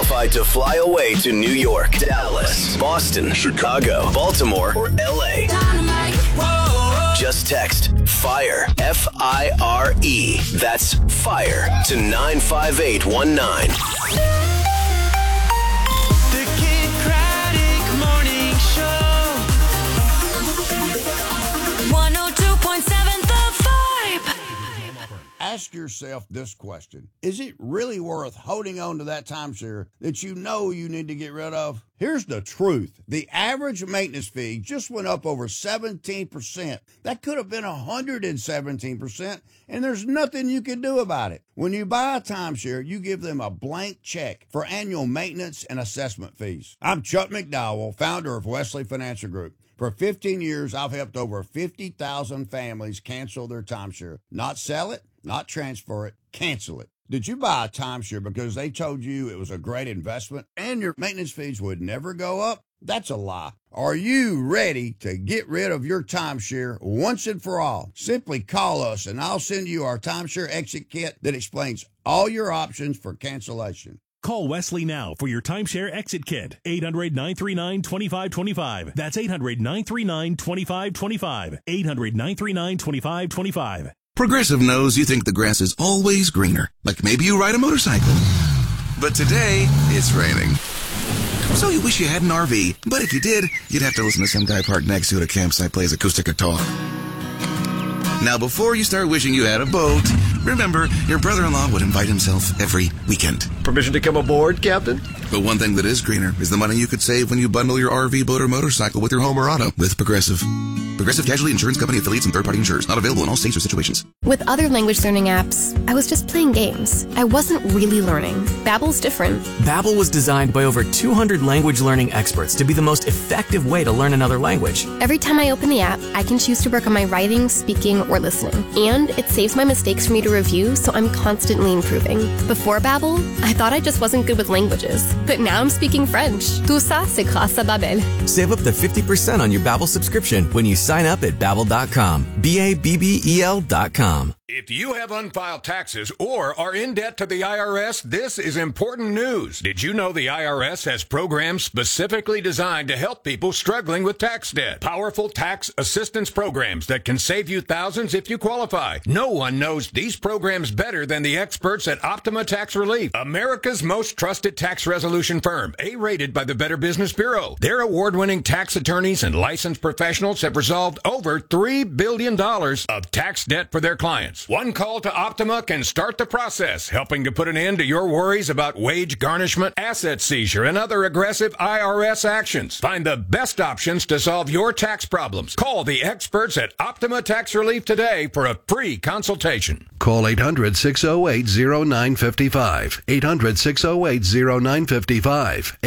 qualified to fly away to New York, Dallas, Boston, Chicago, Baltimore, or LA. Just text FIRE, F-I-R-E. That's FIRE to 95819. The Kid Craddock Morning Show. 102.7 The Vibe. Ask yourself this question. Is it really worth holding on to that timeshare that you know you need to get rid of? Here's the truth. The average maintenance fee just went up over 17%. That could have been 117%, and there's nothing you can do about it. When you buy a timeshare, you give them a blank check for annual maintenance and assessment fees. I'm Chuck McDowell, founder of Wesley Financial Group. For 15 years, I've helped over 50,000 families cancel their timeshare. Not sell it, not transfer it, cancel it. Did you buy a timeshare because they told you it was a great investment and your maintenance fees would never go up? That's a lie. Are you ready to get rid of your timeshare once and for all? Simply call us and I'll send you our timeshare exit kit that explains all your options for cancellation. Call Wesley now for your timeshare exit kit. 800-939-2525. That's 800-939-2525. 800-939-2525. Progressive knows you think the grass is always greener. Like maybe you ride a motorcycle. But today, it's raining. So you wish you had an RV. But if you did, you'd have to listen to some guy parked next to you at a campsite plays acoustic guitar. Now, before you start wishing you had a boat, remember, your brother-in-law would invite himself every weekend. Permission to come aboard, Captain? But one thing that is greener is the money you could save when you bundle your RV, boat, or motorcycle with your home or auto with Progressive. Progressive Casualty Insurance Company affiliates and third-party insurers. Not available in all states or situations. With other language learning apps, I was just playing games. I wasn't really learning. Babbel's different. Babbel was designed by over 200 language learning experts to be the most effective way to learn another language. Every time I open the app, I can choose to work on my writing, speaking, or listening. And it saves my mistakes for me to review, so I'm constantly improving. Before Babbel, I thought I just wasn't good with languages. But now I'm speaking French. Tout ça, c'est grâce à Babbel. Save up to 50% on your Babbel subscription when you sign up at Babbel.com. Babbel.com. If you have unfiled taxes or are in debt to the IRS, this is important news. Did you know the IRS has programs specifically designed to help people struggling with tax debt? Powerful tax assistance programs that can save you thousands if you qualify. No one knows these programs better than the experts at Optima Tax Relief, America's most trusted tax resolution firm, A-rated by the Better Business Bureau. Their award-winning tax attorneys and licensed professionals have resolved over $3 billion of tax debt for their clients. One call to Optima can start the process, helping to put an end to your worries about wage garnishment, asset seizure, and other aggressive IRS actions. Find the best options to solve your tax problems. Call the experts at Optima Tax Relief today for a free consultation. Call 800-608-0955. 800-608-0955.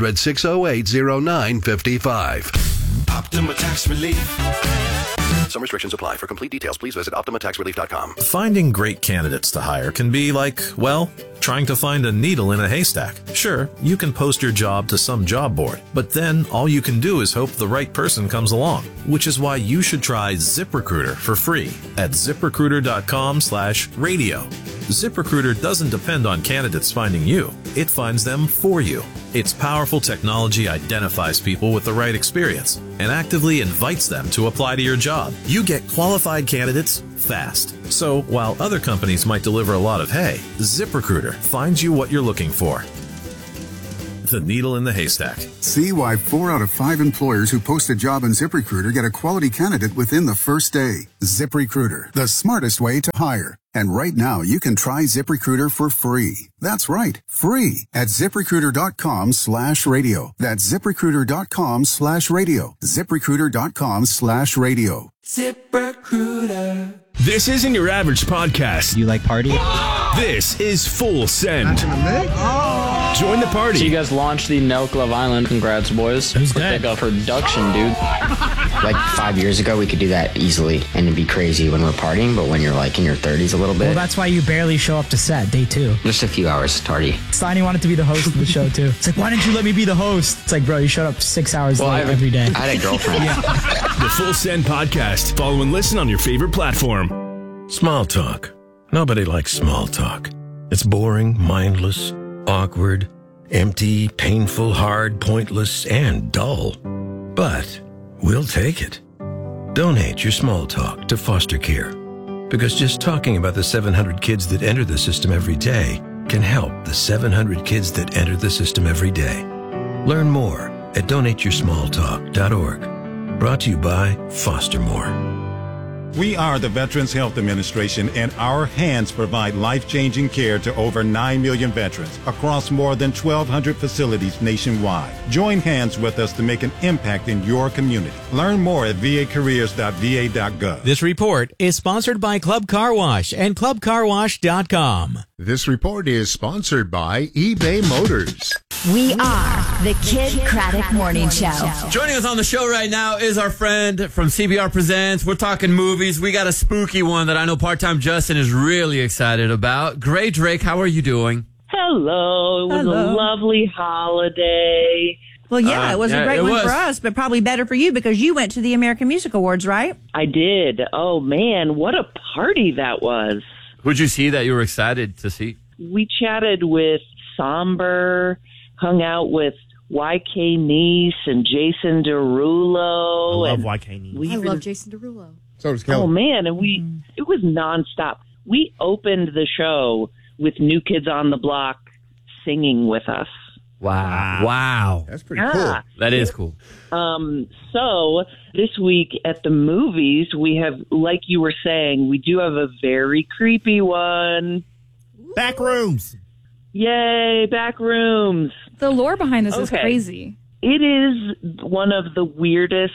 800-608-0955. Optima Tax Relief. Some restrictions apply. For complete details, please visit OptimaTaxRelief.com. Finding great candidates to hire can be like, well, trying to find a needle in a haystack. Sure, you can post your job to some job board, but then all you can do is hope the right person comes along, which is why you should try ZipRecruiter for free at ZipRecruiter.com/radio. ZipRecruiter doesn't depend on candidates finding you. It finds them for you. Its powerful technology identifies people with the right experience and actively invites them to apply to your job. You get qualified candidates fast. So while other companies might deliver a lot of hay, ZipRecruiter finds you what you're looking for. The needle in the haystack. See why 4 out of 5 employers who post a job on ZipRecruiter get a quality candidate within the first day. ZipRecruiter, the smartest way to hire. And right now, you can try ZipRecruiter for free. That's right, free at ZipRecruiter.com/radio. That's ZipRecruiter.com/radio. ZipRecruiter.com/radio. ZipRecruiter. This isn't your average podcast. You like party? This is Full Send. Join the party. So you guys launched the Nelk Love Island. Congrats, boys. Who's that? Like a production, dude. Like 5 years ago, we could do that easily, and it'd be crazy when we're partying, but when you're like in your 30s a little bit. Well, that's why you barely show up to set, day 2. Just a few hours tardy. Steiny wanted to be the host of the show, too. It's like, why didn't you let me be the host? It's like, bro, you showed up 6 hours late every day. I had a girlfriend. The Full Send Podcast. Follow and listen on your favorite platform. Small talk. Nobody likes small talk. It's boring, mindless, awkward, Empty, painful, hard, pointless, and dull. But we'll take it. Donate your small talk to foster care. Because just talking about the 700 kids that enter the system every day can help the 700 kids that enter the system every day. Learn more at donateyoursmalltalk.org. Brought to you by Foster More. We are the Veterans Health Administration, and our hands provide life-changing care to over 9 million veterans across more than 1,200 facilities nationwide. Join hands with us to make an impact in your community. Learn more at vacareers.va.gov. This report is sponsored by Club Car Wash and clubcarwash.com. This report is sponsored by eBay Motors. We are the Kid Craddock Morning Show. Joining us on the show right now is our friend from CBR Presents. We're talking movies. We got a spooky one that I know Part-Time Justin is really excited about. Gray Drake, how are you doing? Hello. It was a lovely holiday. Well, yeah, it was a great one for us, but probably better for you because you went to the American Music Awards, right? I did. Oh, man, what a party that was. Who'd you see that you were excited to see? We chatted with Somber, hung out with YK Nice and Jason Derulo. I love YK Nice. I love Jason Derulo. So does Kelly. Oh, man, and it was nonstop. We opened the show with New Kids on the Block singing with us. Wow. That's pretty cool. That is cool. So this week at the movies, we have, like you were saying, we do have a very creepy one. Backrooms. Yay, Backrooms. The lore behind this is crazy. It is one of the weirdest,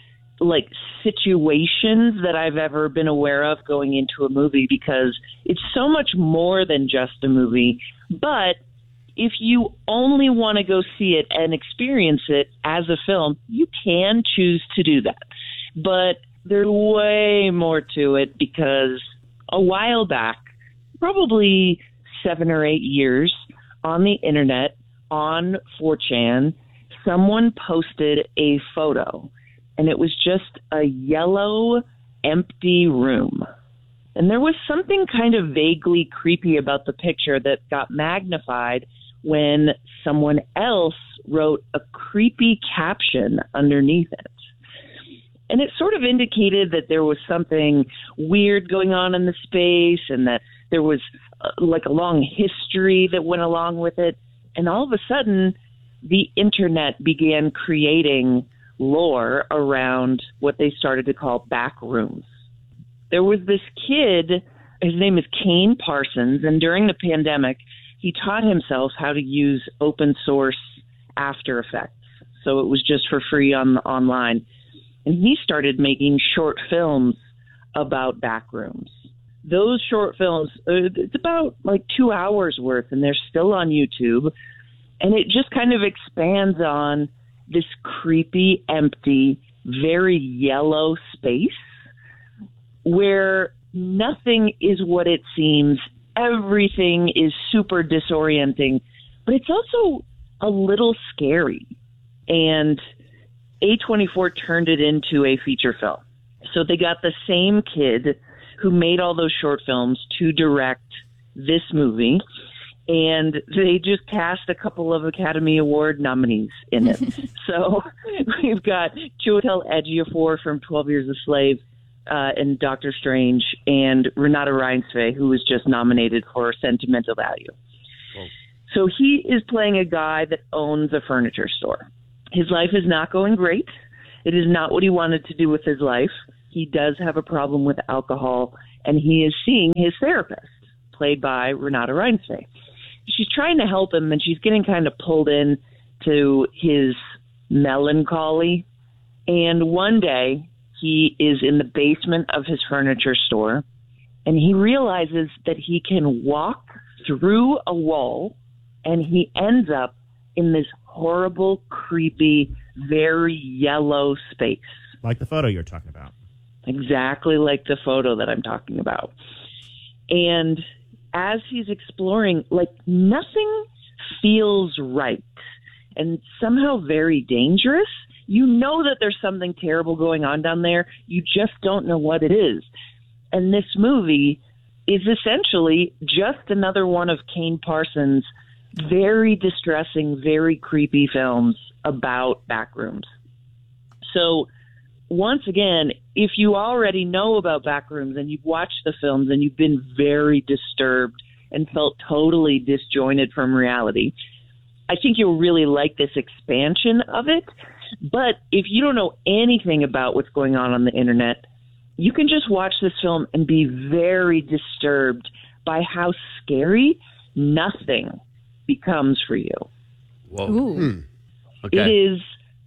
situations that I've ever been aware of going into a movie because it's so much more than just a movie. But if you only want to go see it and experience it as a film, you can choose to do that. But there's way more to it because a while back, probably 7 or 8 years, on the internet, on 4chan, someone posted a photo, and it was just a yellow, empty room. And there was something kind of vaguely creepy about the picture that got magnified when someone else wrote a creepy caption underneath it. And it sort of indicated that there was something weird going on in the space and that there was a long history that went along with it. And all of a sudden, the internet began creating lore around what they started to call back rooms. There was this kid, his name is Kane Parsons, and during the pandemic, he taught himself how to use open source After Effects. So it was just for free online. And he started making short films about back rooms. Those short films, it's about 2 hours worth, and they're still on YouTube. And it just kind of expands on this creepy, empty, very yellow space where nothing is what it seems. Everything is super disorienting, but it's also a little scary. And A24 turned it into a feature film. So they got the same kid who made all those short films to direct this movie, and they just cast a couple of Academy Award nominees in it. So we've got Chiwetel Ejiofor from 12 Years a Slave and Doctor Strange, and Renata Reinsve, who was just nominated for Sentimental Value. Whoa. So he is playing a guy that owns a furniture store. His life is not going great. It is not what he wanted to do with his life. He does have a problem with alcohol, and he is seeing his therapist, played by Renata Reinsve. She's trying to help him, and she's getting kind of pulled in to his melancholy. And one day, he is in the basement of his furniture store, and he realizes that he can walk through a wall, and he ends up in this horrible, creepy, very yellow space. Like the photo you're talking about. Exactly like the photo that I'm talking about. And as he's exploring, nothing feels right and somehow very dangerous. You know that there's something terrible going on down there. You just don't know what it is. And this movie is essentially just another one of Kane Parsons' very distressing, very creepy films about backrooms. So once again, if you already know about backrooms and you've watched the films and you've been very disturbed and felt totally disjointed from reality, I think you'll really like this expansion of it. But if you don't know anything about what's going on the internet, you can just watch this film and be very disturbed by how scary nothing becomes for you. Whoa. Okay. It is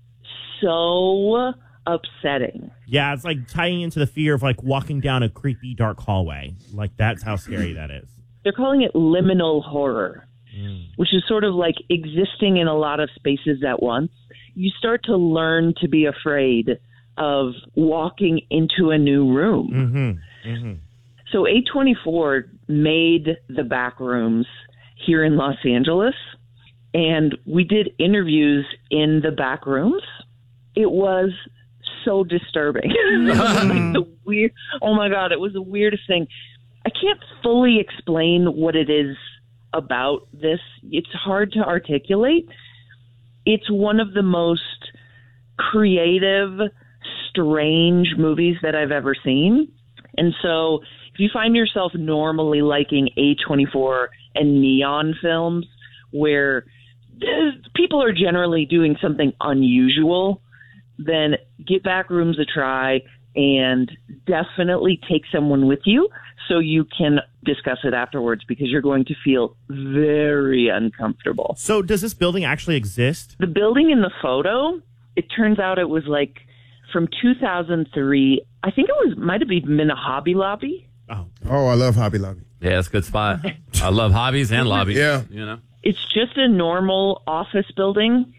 so upsetting. Yeah, it's like tying into the fear of like walking down a creepy dark hallway. Like that's how scary that is. They're calling it liminal horror, which is sort of like existing in a lot of spaces at once. You start to learn to be afraid of walking into a new room. So A24 made the Backrooms here in Los Angeles, and we did interviews in the back rooms. It was so disturbing. Oh my God, it was the weirdest thing. I can't fully explain what it is about this. It's hard to articulate. It's one of the most creative, strange movies that I've ever seen. And so if you find yourself normally liking A24 and Neon films where people are generally doing something unusual, then give Backrooms a try and definitely take someone with you so you can discuss it afterwards, because you're going to feel very uncomfortable. So does this building actually exist? The building in the photo, it turns out it was like from 2003. I think it might have been a Hobby Lobby. Oh, I love Hobby Lobby. Yeah, it's a good spot. I love hobbies and lobbies. Yeah. You know? It's just a normal office building.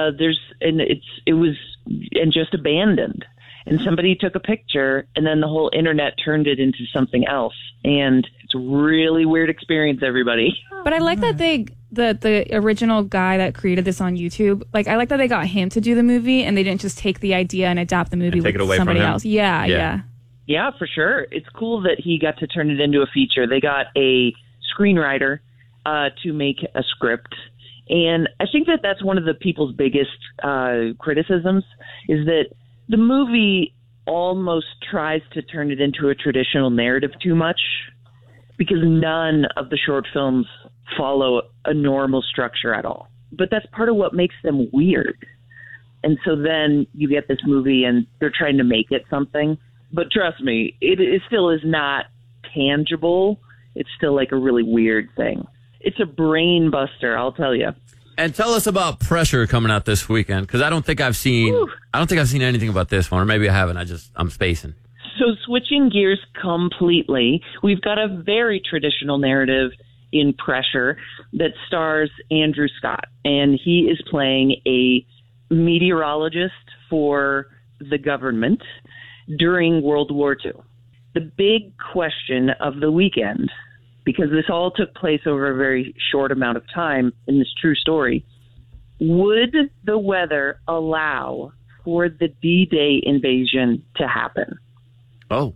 It was just abandoned. And somebody took a picture, and then the whole internet turned it into something else. And it's a really weird experience, everybody. But I like that the original guy that created this on YouTube, like I like that they got him to do the movie, and they didn't just take the idea and adapt the movie with somebody else. Yeah, for sure. It's cool that he got to turn it into a feature. They got a screenwriter to make a script. And I think that that's one of the people's biggest criticisms, is that the movie almost tries to turn it into a traditional narrative too much, because none of the short films follow a normal structure at all. But that's part of what makes them weird. And so then you get this movie and they're trying to make it something. But trust me, it still is not tangible. It's still like a really weird thing. It's a brain buster, I'll tell you. And tell us about Pressure coming out this weekend, because I don't think I've seen anything about this one, or maybe I haven't. I'm spacing. So switching gears completely, we've got a very traditional narrative in Pressure that stars Andrew Scott, and he is playing a meteorologist for the government during World War II. The big question of the weekend, because this all took place over a very short amount of time in this true story, would the weather allow for the D-Day invasion to happen? Oh.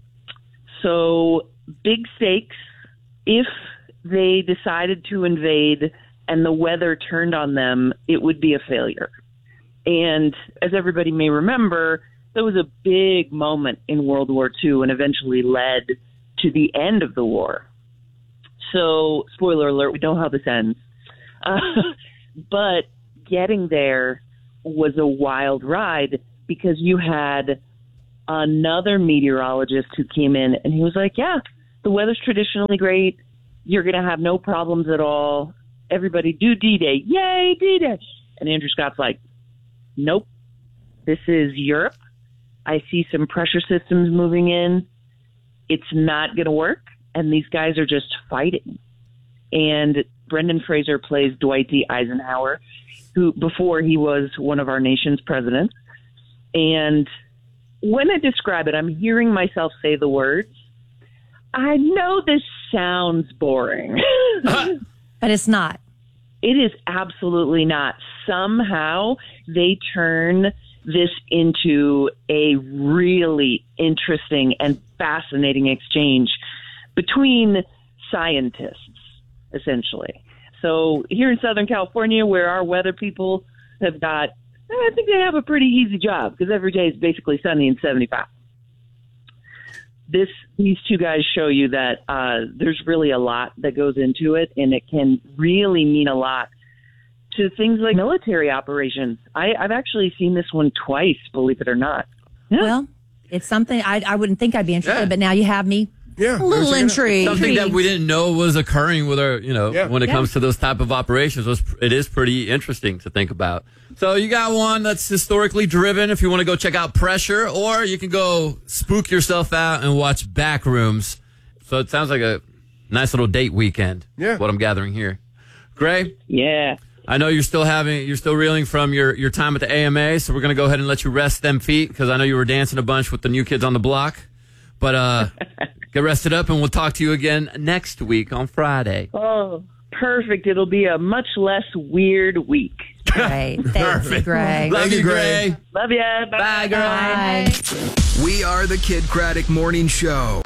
So big stakes. If they decided to invade and the weather turned on them, it would be a failure. And as everybody may remember, there was a big moment in World War II and eventually led to the end of the war. So, spoiler alert, we know how this ends. But getting there was a wild ride, because you had another meteorologist who came in and he was like, yeah, the weather's traditionally great. You're going to have no problems at all. Everybody do D-Day. Yay, D-Day. And Andrew Scott's like, nope, this is Europe. I see some pressure systems moving in. It's not going to work. And these guys are just fighting. And Brendan Fraser plays Dwight D. Eisenhower, who before he was one of our nation's presidents. And when I describe it, I'm hearing myself say the words, I know this sounds boring. But it's not. It is absolutely not. Somehow they turn this into a really interesting and fascinating exchange between scientists, essentially. So here in Southern California, where our weather people have got, I think they have a pretty easy job because every day is basically sunny and 75. These two guys show you that there's really a lot that goes into it, and it can really mean a lot to things like military operations. I've actually seen this one twice, believe it or not. Yeah. Well, it's something I wouldn't think I'd be interested, but now you have me. Yeah, a little intrigued. Something that we didn't know was occurring with our, when it comes to those type of operations. It is pretty interesting to think about. So you got one that's historically driven if you want to go check out Pressure, or you can go spook yourself out and watch Backrooms. So it sounds like a nice little date weekend. Yeah. What I'm gathering here. Gray? Yeah. I know you're still reeling from your time at the AMA, so we're going to go ahead and let you rest them feet because I know you were dancing a bunch with the New Kids on the Block. But get rested up, and we'll talk to you again next week on Friday. Oh, perfect. It'll be a much less weird week. Great. Thank you, Gray. Love you, Gray. Love ya. Bye, girl. Bye. We are the Kid Craddock Morning Show.